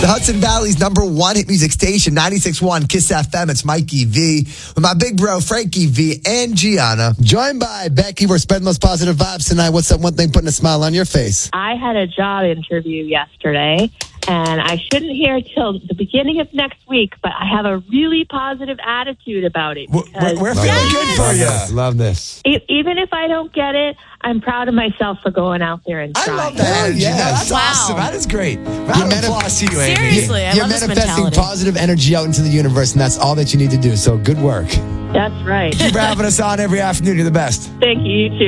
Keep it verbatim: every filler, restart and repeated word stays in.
The Hudson Valley's number one hit music station, ninety-six point one Kiss F M. It's Mikey V with my big bro, Frankie V, and Gianna. Joined by Becky. We're spreading those positive vibes tonight. What's that one thing putting a smile on your face? I had a job interview yesterday, and I shouldn't hear till the beginning of next week, but I have a really positive attitude about it. We're, we're, we're feeling Yes. good for you. Love this. E- Even if I don't get it, I'm proud of myself for going out there and I trying. love that energy. yes. That's Wow. awesome. That is great. Round of manif- applause to you, Amy. Seriously, I You're love this manifesting mentality. positive energy out into the universe, and that's all that you need to do. So good work. That's right. Thank you for having us on every afternoon. You're the best. Thank you, you too.